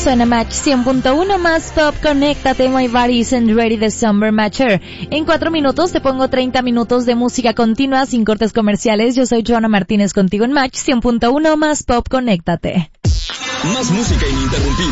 Suena Match 100.1 más Top. Conéctate, my body isn't ready, the Summer Matcher. En 4 minutos te pongo 30 minutos de música continua sin cortes comerciales. Yo soy Joana Martínez contigo en Match 100.1 más Pop. Conéctate. Más música ininterrumpida.